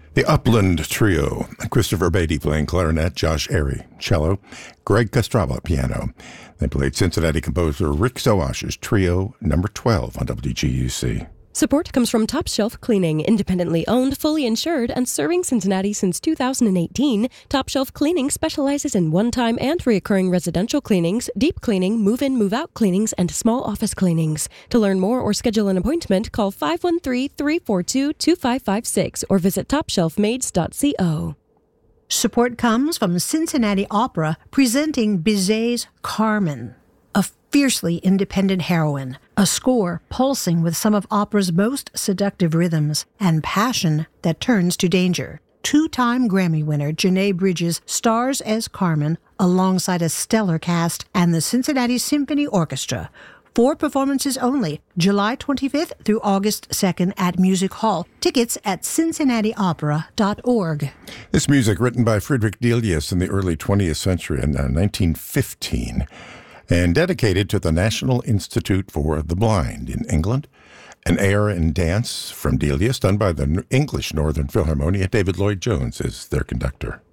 The Upland Trio, Christopher Beatty playing clarinet, Josh Airy cello, Greg Kostrava piano. They played Cincinnati composer Rick Soash's Trio number 12 on WGUC. Support comes from Top Shelf Cleaning, independently owned, fully insured, and serving Cincinnati since 2018. Top Shelf Cleaning specializes in one-time and recurring residential cleanings, deep cleaning, move-in, move-out cleanings, and small office cleanings. To learn more or schedule an appointment, call 513-342-2556 or visit topshelfmaids.co. Support comes from Cincinnati Opera presenting Bizet's Carmen, a fiercely independent heroine, a score pulsing with some of opera's most seductive rhythms and passion that turns to danger. Two-time Grammy winner Janae Bridges stars as Carmen alongside a stellar cast and the Cincinnati Symphony Orchestra. 4 performances only, July 25th through August 2nd at Music Hall. Tickets at cincinnatiopera.org. This music written by Friedrich Delius in the early 20th century in 1915. And dedicated to the National Institute for the Blind in England. An air and dance from Delius done by the English Northern Philharmonia. David Lloyd Jones is their conductor.